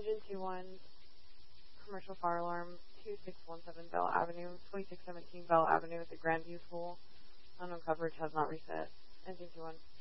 Engine 21, commercial fire alarm, 2617 Bell Avenue, 2617 Bell Avenue at the Grandview School. Unknown coverage has not reset. Engine 21.